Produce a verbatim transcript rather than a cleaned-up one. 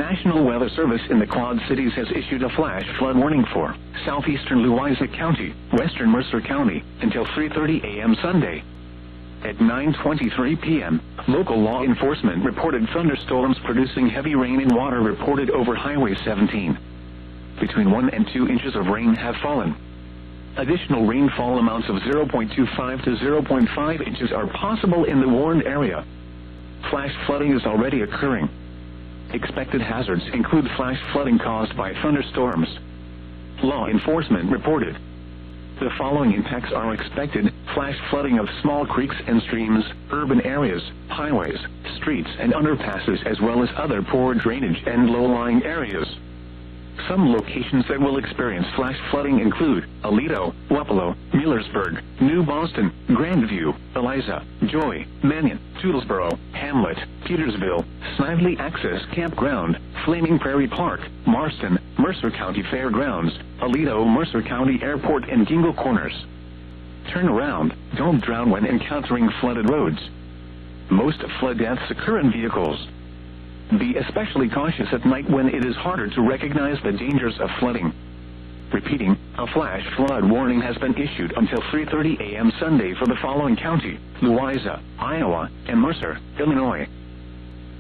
National Weather Service in the Quad Cities has issued a flash flood warning for southeastern Louisa County, western Mercer County, until three thirty a m Sunday. At nine twenty-three p m, local law enforcement reported thunderstorms producing heavy rain and water reported over Highway seventeen. Between one and two inches of rain have fallen. Additional rainfall amounts of zero point two five to zero point five inches are possible in the warned area. Flash flooding is already occurring. Expected hazards include flash flooding caused by thunderstorms. Law enforcement reported the following impacts are expected: flash flooding of small creeks and streams, urban areas, highways, streets and underpasses, as well as other poor drainage and low-lying areas. Some locations that will experience flash flooding include Aledo, Wapello, Millersburg, New Boston, Grandview, Eliza, Joy, Mannion, Toolsboro, Hamlet, Petersville, Snively Access Campground, Flaming Prairie Park, Marston, Mercer County Fairgrounds, Aledo, Mercer County Airport, and Gingle Corners. Turn around, don't drown when encountering flooded roads. Most flood deaths occur in vehicles. Be especially cautious at night when it is harder to recognize the dangers of flooding. Repeating, a flash flood warning has been issued until three thirty a m Sunday for the following county: Louisa, Iowa, and Mercer, Illinois.